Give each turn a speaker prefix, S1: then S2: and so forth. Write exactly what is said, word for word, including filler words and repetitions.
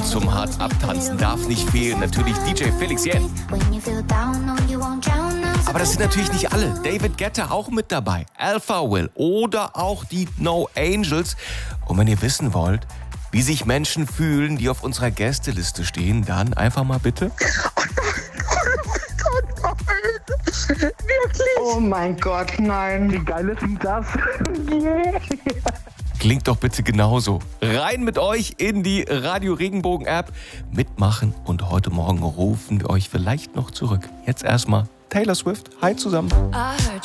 S1: Und zum Hart abtanzen darf nicht fehlen. Natürlich D J Felix Jen. Aber das sind natürlich nicht alle. David Guetta auch mit dabei. Alpha Will oder auch die No Angels. Und wenn ihr wissen wollt, wie sich Menschen fühlen, die auf unserer Gästeliste stehen, dann einfach mal bitte.
S2: Wirklich?
S3: Oh mein Gott, nein.
S2: Wie geil ist denn das?
S3: Yeah.
S1: Klingt doch bitte genauso. Rein mit euch in die Radio Regenbogen App. Mitmachen und heute Morgen rufen wir euch vielleicht noch zurück. Jetzt erstmal Taylor Swift. Hi zusammen.